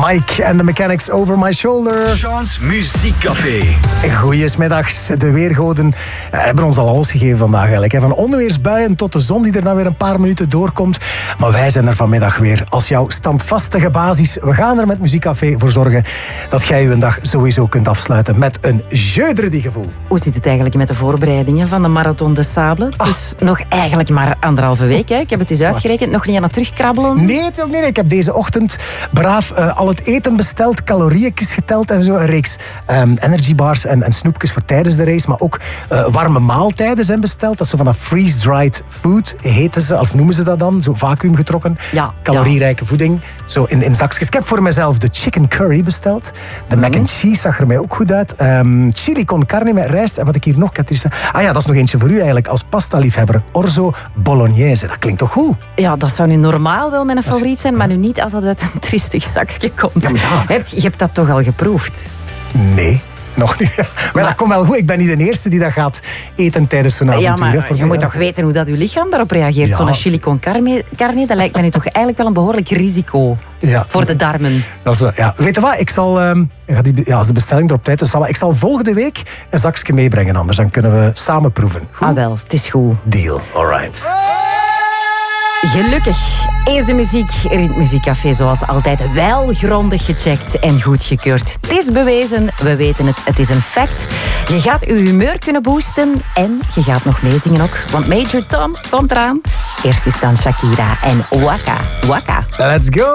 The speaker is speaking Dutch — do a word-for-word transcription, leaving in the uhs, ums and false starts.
Mike and the Mechanics Over My Shoulder. Sean's Muziekcafé. Goeiesmiddags. De weergoden hebben ons al alles gegeven vandaag eigenlijk. Van onweersbuien tot de zon die er dan weer een paar minuten doorkomt. Maar wij zijn er vanmiddag weer als jouw standvastige basis. We gaan er met Muziekcafé voor zorgen dat jij je dag sowieso kunt afsluiten met een jeudredi gevoel. Hoe zit het eigenlijk met de voorbereidingen van de Marathon des Sables? Het is ah. nog eigenlijk maar anderhalve week. Hè? Ik heb het eens uitgerekend. Nog niet aan het terugkrabbelen? Nee, het ook niet. Ik heb deze ochtend braaf uh, al het eten besteld, calorieënjes geteld en zo. Een reeks um, energybars en, en snoepjes voor tijdens de race. Maar ook uh, warme maaltijden zijn besteld. Dat is zo van dat freeze-dried food, heten ze, of noemen ze dat dan. Zo vacuümgetrokken. Ja, calorierijke ja. voeding. Zo in, in zakjes. Ik heb voor mezelf de chicken curry besteld. De mac and cheese zag er mij ook goed uit. Um, chili con carne met rijst. En wat ik hier nog... Ah ja, dat is nog eentje voor u eigenlijk. Als pasta-liefhebber. Orzo bolognese. Dat klinkt toch goed? Ja, dat zou nu normaal wel mijn favoriet zijn. Maar nu niet als dat uit een triestig zakje komt. Ja, ja. Heb, je hebt dat toch al geproefd? Nee. Nog niet. Maar, maar dat komt wel goed. Ik ben niet de eerste die dat gaat eten tijdens zo'n avontuur. Ja, maar je moet toch weten hoe dat uw lichaam daarop reageert. Ja. Zo'n chili con carne, carne, dat lijkt mij nu toch eigenlijk wel een behoorlijk risico ja. voor de darmen. Dat is wel, ja. Weet je wat? Ik zal, um, ja, als de bestelling erop tijd is, zal ik zal volgende week een zakje meebrengen. Anders dan kunnen we samen proeven. Goed? Ah wel, het is goed. Deal. Alright. Gelukkig is de muziek in het Muziekcafé zoals altijd wel grondig gecheckt en goedgekeurd. Het is bewezen, we weten het, het is een fact. Je gaat je humeur kunnen boosten en je gaat nog meezingen ook. Want Major Tom komt eraan. Eerst is dan Shakira en Waka Waka. Let's go!